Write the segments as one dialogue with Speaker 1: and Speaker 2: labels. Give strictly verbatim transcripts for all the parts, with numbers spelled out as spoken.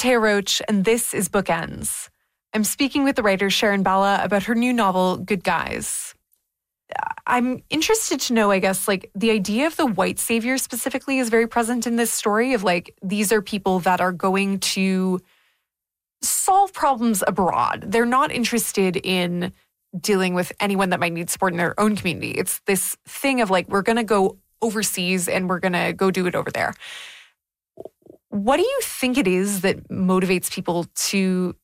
Speaker 1: Matea Roach, and this is Bookends. I'm speaking with the writer Sharon Bala about her new novel, Good Guys. I'm interested to know, I guess, like the idea of the white savior specifically is very present in this story of like, these are people that are going to solve problems abroad. They're not interested in dealing with anyone that might need support in their own community. It's this thing of like, we're going to go overseas and we're going to go do it over there. What do you think it is that motivates people to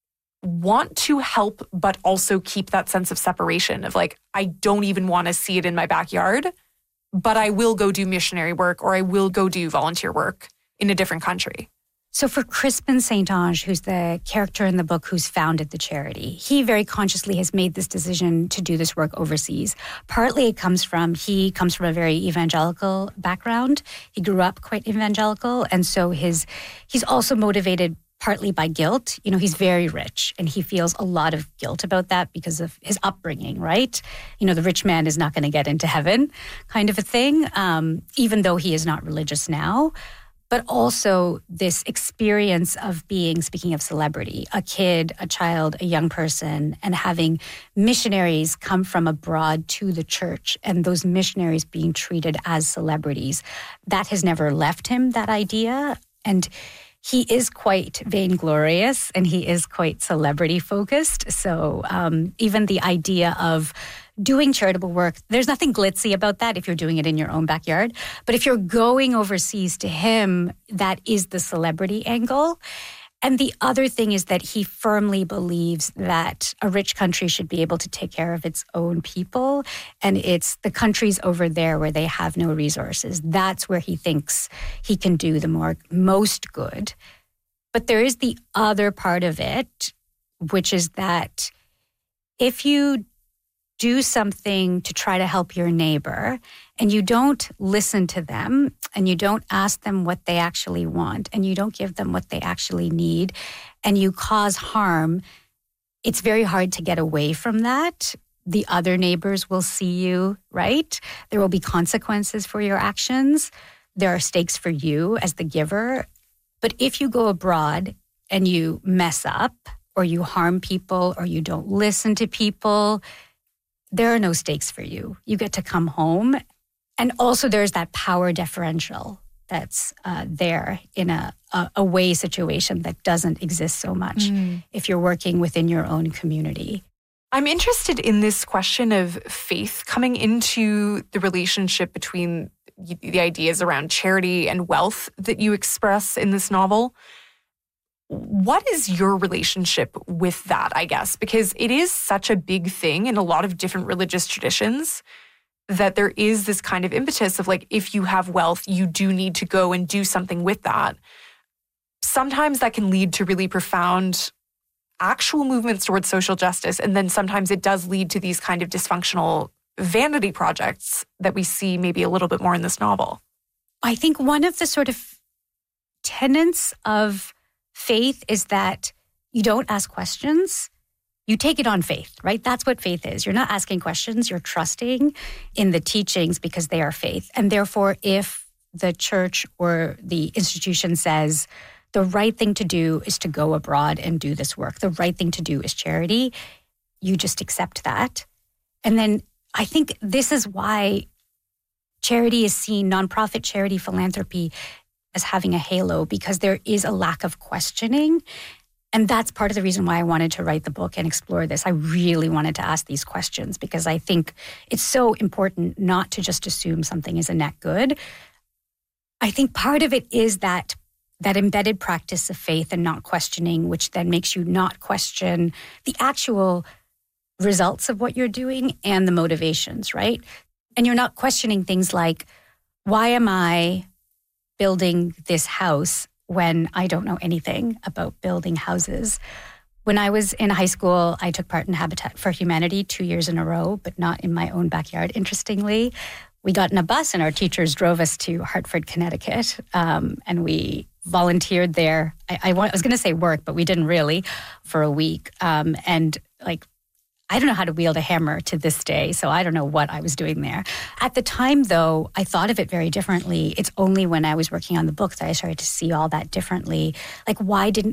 Speaker 1: want to help, but also keep that sense of separation of like, I don't even want to see it in my backyard, but I will go do missionary work or I will go do volunteer work in a different country?
Speaker 2: So for Crispin Saint-Onge, who's the character in the book who's founded the charity, he very consciously has made this decision to do this work overseas. Partly it comes from, he comes from a very evangelical background. He grew up quite evangelical. And so his he's also motivated partly by guilt. You know, he's very rich and he feels a lot of guilt about that because of his upbringing, right? You know, the rich man is not going to get into heaven kind of a thing, um, even though he is not religious now. But also this experience of being, speaking of celebrity, a kid, a child, a young person, and having missionaries come from abroad to the church and those missionaries being treated as celebrities. That has never left him, that idea. And he is quite vainglorious and he is quite celebrity focused. So um, even the idea of doing charitable work, there's nothing glitzy about that if you're doing it in your own backyard. But if you're going overseas, to him, that is the celebrity angle. And the other thing is that he firmly believes that a rich country should be able to take care of its own people. And it's the countries over there where they have no resources. That's where he thinks he can do the more most good. But there is the other part of it, which is that if you do something to try to help your neighbor and you don't listen to them and you don't ask them what they actually want and you don't give them what they actually need and you cause harm, it's very hard to get away from that. The other neighbors will see you, right? There will be consequences for your actions. There are stakes for you as the giver. But if you go abroad and you mess up or you harm people or you don't listen to people, there are no stakes for you. You get to come home. And also there's that power differential that's uh, there in a, a away situation that doesn't exist so much mm. if you're working within your own community.
Speaker 1: I'm interested in this question of faith coming into the relationship between the ideas around charity and wealth that you express in this novel. What is your relationship with that, I guess? Because it is such a big thing in a lot of different religious traditions that there is this kind of impetus of like, if you have wealth, you do need to go and do something with that. Sometimes that can lead to really profound actual movements towards social justice. And then sometimes it does lead to these kind of dysfunctional vanity projects that we see maybe a little bit more in this novel.
Speaker 2: I think one of the sort of tenets of faith is that you don't ask questions. You take it on faith, right? That's what faith is. You're not asking questions. You're trusting in the teachings because they are faith. And therefore, if the church or the institution says the right thing to do is to go abroad and do this work, the right thing to do is charity, you just accept that. And then I think this is why charity is seen, nonprofit charity, philanthropy, as having a halo, because there is a lack of questioning. And that's part of the reason why I wanted to write the book and explore this. I really wanted to ask these questions because I think it's so important not to just assume something is a net good. I think part of it is that that embedded practice of faith and not questioning, which then makes you not question the actual results of what you're doing and the motivations, right? And you're not questioning things like, why am I building this house when I don't know anything about building houses? When I was in high school, I took part in Habitat for Humanity two years in a row, but not in my own backyard, interestingly. We got in a bus and our teachers drove us to Hartford, Connecticut, um, and we volunteered there. I, I, I was going to say work, but we didn't really, for a week. Um, and like, I don't know how to wield a hammer to this day, so I don't know what I was doing there. At the time, though, I thought of it very differently. It's only when I was working on the book that I started to see all that differently. Like, why didn't